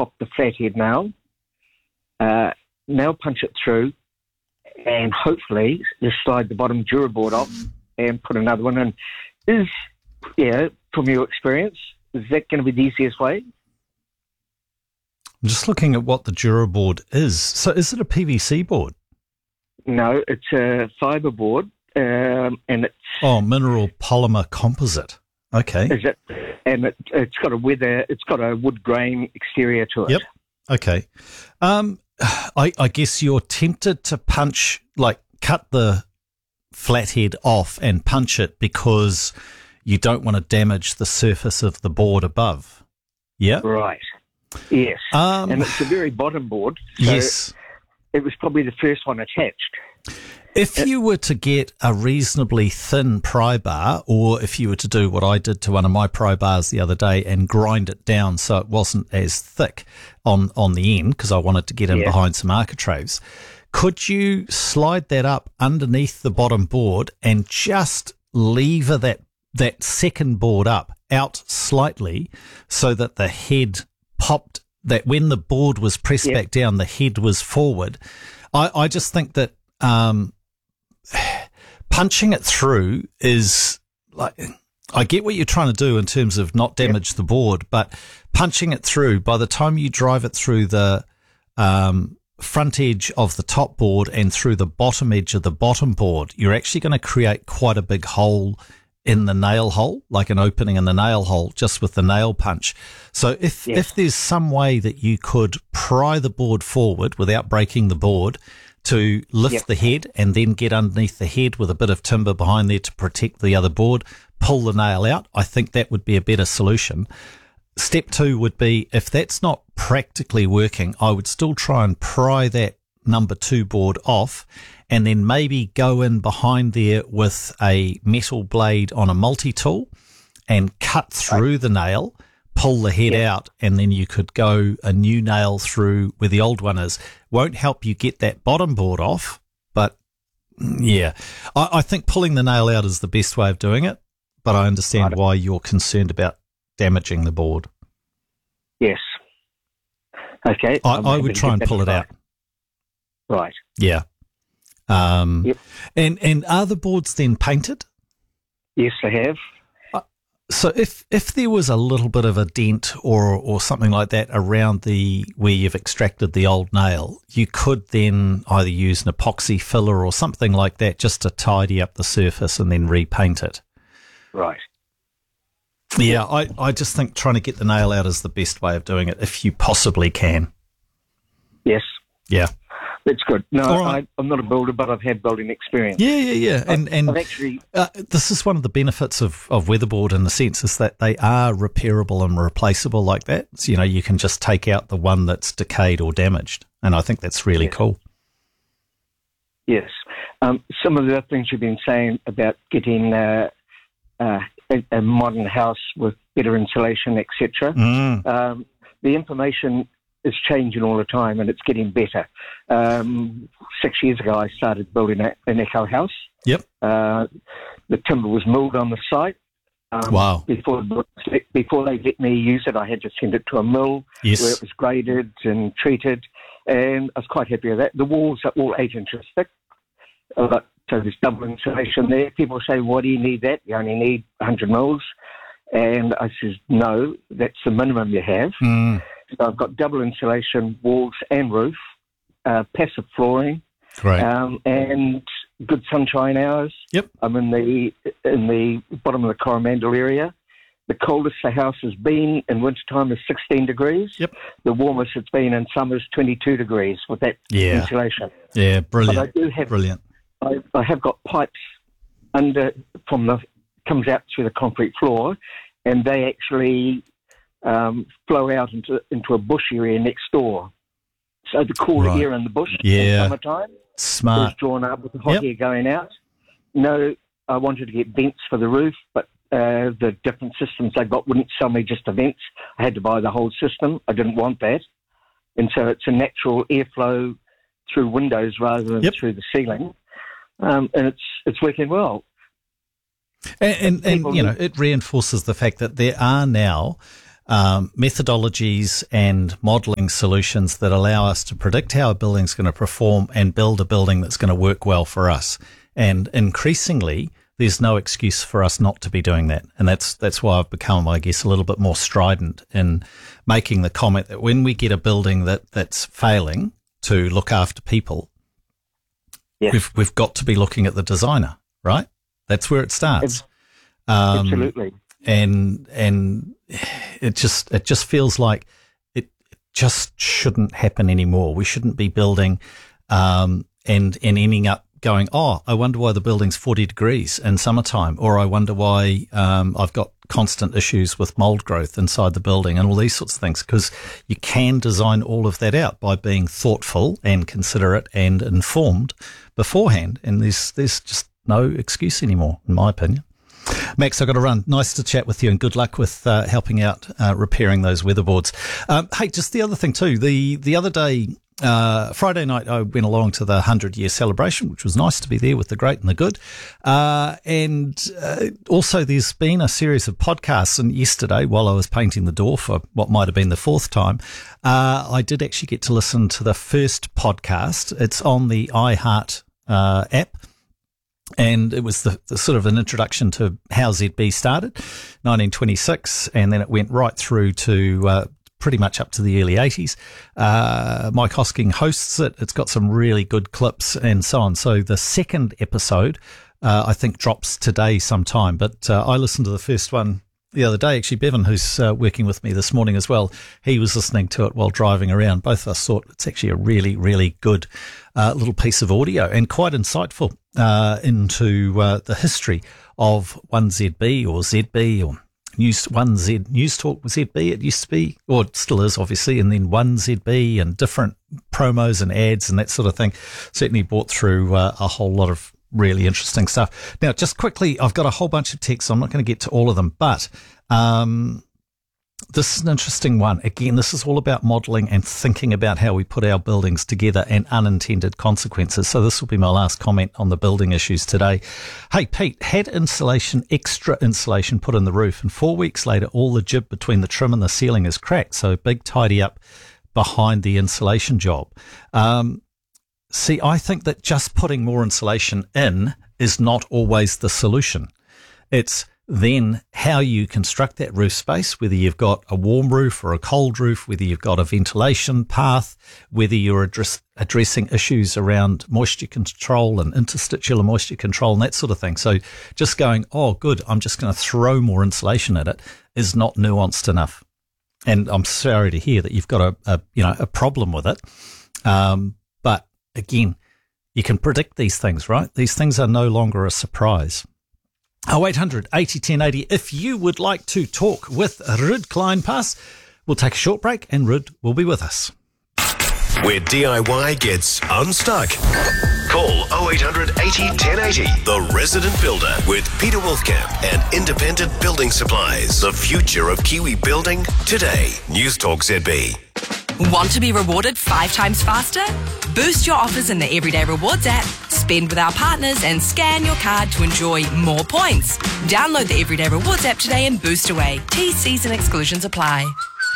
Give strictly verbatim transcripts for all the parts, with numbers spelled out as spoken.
off the flathead nail, uh, nail punch it through, and hopefully just slide the bottom Duraboard off and put another one in. Is, yeah, from your experience, is that going to be the easiest way? I'm just looking at what the Duraboard is. So is it a P V C board? No, it's a fibre board, um, and it's... Oh, mineral polymer composite. Okay. Is it? And it, it's got a weather, it's got a wood grain exterior to it. Yep. Okay. Um, I, I guess you're tempted to punch, like cut the flathead off and punch it because you don't want to damage the surface of the board above. Yeah? Right. Yes. Um, and it's a very bottom board. So yes. It was probably the first one attached. If you were to get a reasonably thin pry bar, or if you were to do what I did to one of my pry bars the other day and grind it down so it wasn't as thick on, on the end, because I wanted to get in yeah. behind some architraves, could you slide that up underneath the bottom board and just lever that, that second board up out slightly so that the head popped, that when the board was pressed yeah. back down, the head was forward? I, I just think that um, punching it through is like, I get what you're trying to do in terms of not damage yep. the board, but punching it through, by the time you drive it through the um, front edge of the top board and through the bottom edge of the bottom board, you're actually going to create quite a big hole in the nail hole, like an opening in the nail hole, just with the nail punch. So if, yes. if there's some way that you could pry the board forward without breaking the board to lift yep. the head and then get underneath the head with a bit of timber behind there to protect the other board, pull the nail out, I think that would be a better solution. Step two would be, if that's not practically working, I would still try and pry that number two board off and then maybe go in behind there with a metal blade on a multi-tool and cut through right. the nail, pull the head yeah. out, and then you could go a new nail through where the old one is. Won't help you get that bottom board off, but yeah, I, I think pulling the nail out is the best way of doing it, but I understand right. why you're concerned about damaging the board. Yes. Okay. I, I would try and pull it out. Right. Yeah. Um, yep. And and are the boards then painted? Yes, they have. Uh, so if if there was a little bit of a dent or or something like that around the where you've extracted the old nail, you could then either use an epoxy filler or something like that just to tidy up the surface and then repaint it. Right. Yeah, I, I just think trying to get the nail out is the best way of doing it if you possibly can. Yes. Yeah. That's good. No, right. I, I'm not a builder, but I've had building experience. Yeah, yeah, yeah. And and I've actually, uh, this is one of the benefits of, of weatherboard in the sense is that they are repairable and replaceable like that. So, you know, you can just take out the one that's decayed or damaged. And I think that's really yes. cool. Yes. Um, some of the other things you've been saying about getting uh, uh, a, a modern house with better insulation, et cetera. Mm. Um, the information is changing all the time, and it's getting better. Um, six years ago, I started building a, an eco house. Yep. Uh, the timber was milled on the site. Um, wow. Before before they let me use it, I had to send it to a mill yes. where it was graded and treated, and I was quite happy with that. The walls are all eight inches thick. I've got, so there's double insulation there. People say, why do you need that? You only need one hundred mils. And I says, no, that's the minimum you have. Mm. So I've got double insulation, walls and roof, uh, passive flooring, Great. Um, and good sunshine hours. Yep. I'm in the in the bottom of the Coromandel area. The coldest the house has been in wintertime is sixteen degrees. Yep. The warmest it's been in summer is twenty-two degrees with that yeah. insulation. Yeah, brilliant. But I do have, brilliant. I, I have got pipes under from the comes out through the concrete floor, and they actually um, flow out into into a bush area next door. So the cooler right. air in the bush yeah. in summertime Smart. is drawn up with the hot yep. air going out. No, I wanted to get vents for the roof, but uh, the different systems they got wouldn't sell me just the vents. I had to buy the whole system. I didn't want that. And so it's a natural airflow through windows rather than yep. through the ceiling. Um, and it's it's working well. And, and, and you know, it reinforces the fact that there are now um, methodologies and modelling solutions that allow us to predict how a building's going to perform and build a building that's going to work well for us. And increasingly, there's no excuse for us not to be doing that. And that's that's why I've become, I guess, a little bit more strident in making the comment that when we get a building that, that's failing to look after people, yes. we've we've got to be looking at the designer, right? That's where it starts. Um, Absolutely. And and it just it just feels like it just shouldn't happen anymore. We shouldn't be building um, and and ending up going, oh, I wonder why the building's forty degrees in summertime, or I wonder why um, I've got constant issues with mold growth inside the building and all these sorts of things, because you can design all of that out by being thoughtful and considerate and informed beforehand. And there's there's just no excuse anymore, in my opinion. Max, I've got to run. Nice to chat with you, and good luck with uh, helping out uh, repairing those weatherboards. Um, hey, just the other thing too, the the other day, Uh, Friday night, I went along to the hundred-year celebration, which was nice to be there with the great and the good. Uh, and uh, also there's been a series of podcasts. And yesterday, while I was painting the door for what might have been the fourth time, uh, I did actually get to listen to the first podcast. It's on the iHeart uh, app. And it was the, the sort of an introduction to how Z B started, nineteen twenty-six, and then it went right through to uh, pretty much up to the early eighties. Uh, Mike Hosking hosts it. It's got some really good clips and so on. So the second episode, uh, I think, drops today sometime. But uh, I listened to the first one the other day. Actually, Bevan, who's uh, working with me this morning as well, he was listening to it while driving around. Both of us thought it's actually a really, really good uh, little piece of audio and quite insightful uh, into uh, the history of one Z B or Z B or News one Z News Talk Z B. It used to be, or it still is, obviously, and then one Z B and different promos and ads and that sort of thing. Certainly brought through uh, a whole lot of really interesting stuff. Now, just quickly, I've got a whole bunch of texts. I'm not going to get to all of them, but um, this is an interesting one. Again, this is all about modelling and thinking about how we put our buildings together and unintended consequences. So this will be my last comment on the building issues today. Hey, Pete, had insulation, extra insulation put in the roof, and four weeks later, all the jib between the trim and the ceiling is cracked. So big tidy up behind the insulation job. Um, see, I think that just putting more insulation in is not always the solution. It's then how you construct that roof space, whether you've got a warm roof or a cold roof, whether you've got a ventilation path, whether you're address, addressing issues around moisture control and interstitial moisture control and that sort of thing. So just going, oh, good, I'm just going to throw more insulation at it is not nuanced enough. And I'm sorry to hear that you've got a, a you know, a problem with it. Um, but again, you can predict these things, right? These things are no longer a surprise. oh eight hundred eighty ten eighty. If you would like to talk with Ruud Kleinpass, we'll take a short break and Ruud will be with us. Where D I Y gets unstuck. Call oh eight hundred eighty ten eighty. The Resident Builder with Peter Wolfkamp and Independent Building Supplies. The future of Kiwi building today. News Talk Z B. Want to be rewarded five times faster? Boost your offers in the Everyday Rewards app. Spend with our partners and scan your card to enjoy more points. Download the Everyday Rewards app today and boost away. T, Cs and exclusions apply.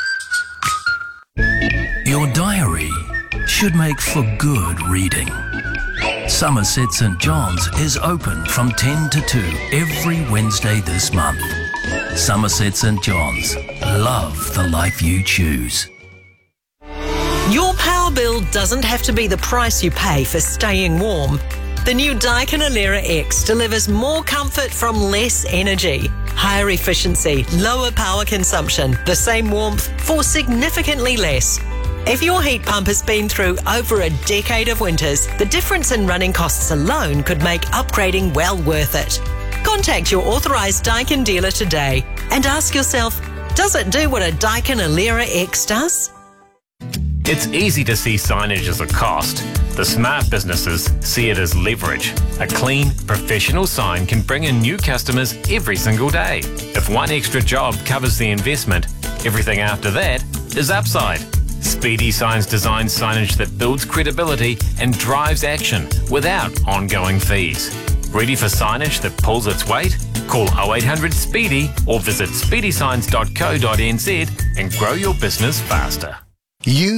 Your diary should make for good reading. Somerset St John's is open from ten to two every Wednesday this month. Somerset St John's. Love the life you choose. Your power bill doesn't have to be the price you pay for staying warm. The new Daikin Alera X delivers more comfort from less energy, higher efficiency, lower power consumption, the same warmth for significantly less. If your heat pump has been through over a decade of winters, the difference in running costs alone could make upgrading well worth it. Contact your authorised Daikin dealer today and ask yourself, does it do what a Daikin Alera X does? It's easy to see signage as a cost. The smart businesses see it as leverage. A clean, professional sign can bring in new customers every single day. If one extra job covers the investment, everything after that is upside. Speedy Signs designs signage that builds credibility and drives action without ongoing fees. Ready for signage that pulls its weight? Call oh eight hundred SPEEDY or visit speedy signs dot co dot n z and grow your business faster. You